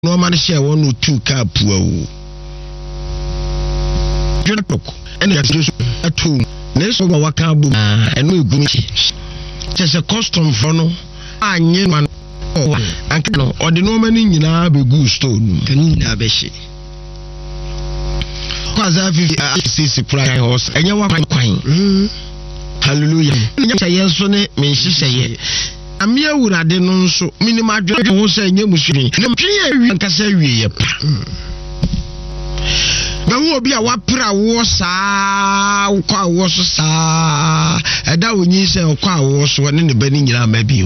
no man share 1 or 2 car poor. And a 2 next over Wakabu and we go. Just a custom for no. I knew man. And or the Norman in be good stone. Can you have a she? Cause I see crying horse and you want crying. Hallelujah. Yes, son, me say. I'm here with a denuncio. Minima who say you must be. You can say we. But who will be a wapra was and that when you say was one in the beginning, maybe.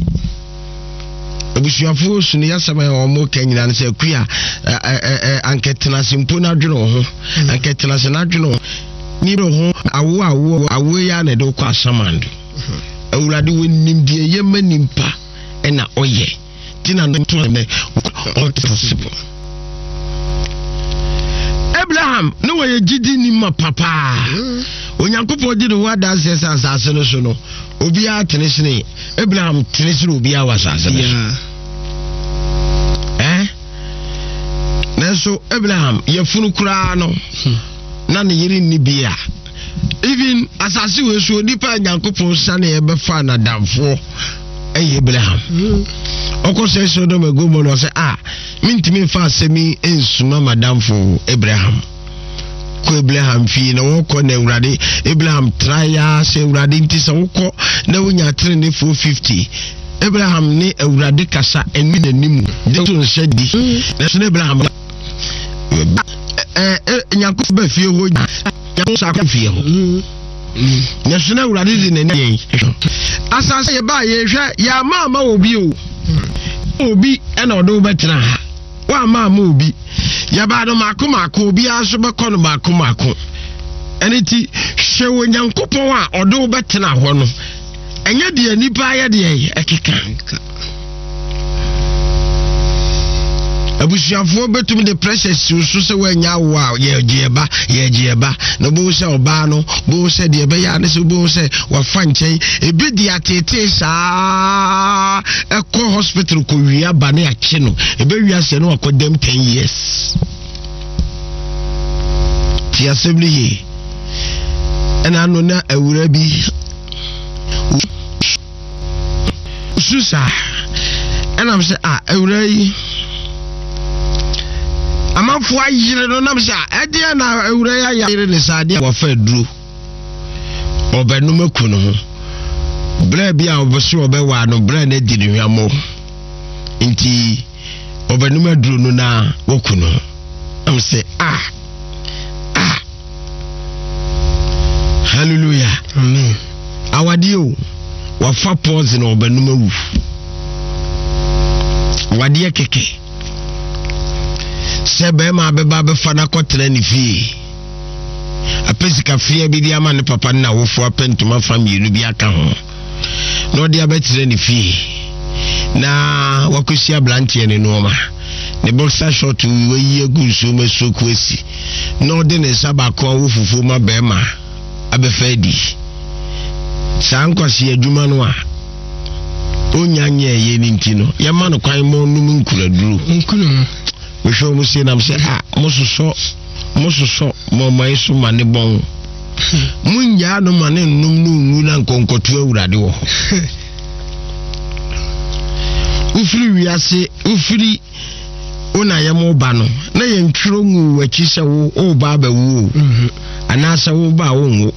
Busuafo so ne yasama o mo kanyina ne se kua anketena simpona dweno ho anketena se na dweno ni ro ho awo ya na de kwa asamando awurade wonim die yema nimpa na oye tina no to me all possible. Abraham no we gidi ni ma papa onyankopɔ di no wada asase no so no obi a tenesene Abraham tenesene obi a wasase no so Abraham yefunu kura no na ne yiri ni bia even asase we so nipa nyankopɔ sane e befa na damfo Abraham okose so do megomo no say mintimi fa asemi ensuma madamfo Abraham ko Abraham fi na woko na Awurade Abraham traya se Awurade nti se woko na wonya 450 Abraham ni Awurade kasa enu nanim de so nhyedi na so Abraham nyankopɔ ba fie ho nyankopɔ sa fie ho na so na Awurade di na nyen asase ye ba ye hwe ya mama obi ena odo betena ha wa mama obi ya ba do mako obi aso be kono mako eniti hwe wo nyankopɔ a odo betena ho no enye de nipa ya de ekeka abusuafo betum the precious so se wanya wa ye gieba no bo se oba no bo se de be ya ne se bo se wa fanchen ebi di atete sa eko hospital ko wia ba ne ache no ebe wia se no akodem 10 years ti assembly he ena no na awura bi susa ena am se awura yi amafo ayire no nam sha ede na awura ya yire ne sade wa fa duro obenum akunu ho bra bia oboso obewa no bra na di ne hwamo nti obenum aduro no na wokunu am say hallelujah amen awadio wa fa pause no obenum awu wadie keke sebe ma beba be fana kotre ni fi apesika fie bi dia ma ne papa na wofo apentuma family bi aka ho no dia betre ni fi na wakusia blantie ne no ma ne boxer short we ye guso mesoku esi no de ne sabako wofufu ma be ma abefadi sankwasi adwuma no a onyanye ye ni ntino ye ma no kwan mo num nkuraduru we show musi na mse mususo mo mai so mane bon munya no mane num nu na nkonkotu Awurade wo ufiri wiase ufiri ona yemo ba no na ye ntwiro ngu wachi se wo ba ba wo anasa wo ba wo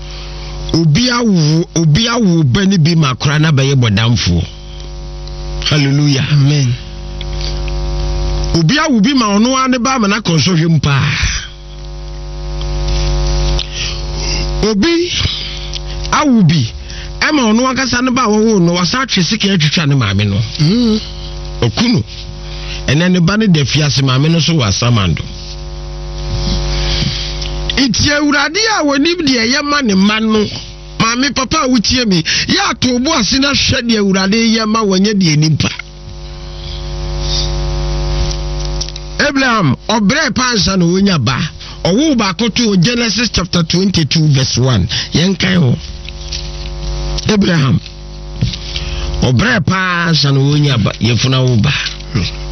obi awu ba ni bi makora na ba ye bodamfo hallelujah amen obi awu bi ma ono ane ba ma na konsohwe mpa obi awu bi ema ono akasa ne ba wo no wasa twesike atwetwa ne maame no okunu ene ne ba ne da fiase maame no so wasamando iti Awurade a woni de ye ma ne ma no maame papa wutie mi ya to obo ase na hwe de Awurade ye ma wanya de nimpa Abraham obre pansa no wonya ba owo ba koto Genesis chapter 22 verse 1 yenkan ho Abraham obre pansa no wonya ba yefuna wo ba